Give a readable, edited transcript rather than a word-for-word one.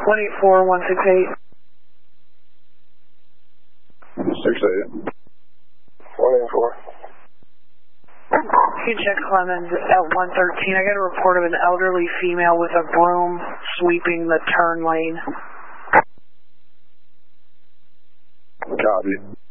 184168. 68. 184. You can check Clemens at 113. I got a report of an elderly female with a broom sweeping the turn lane. Copy.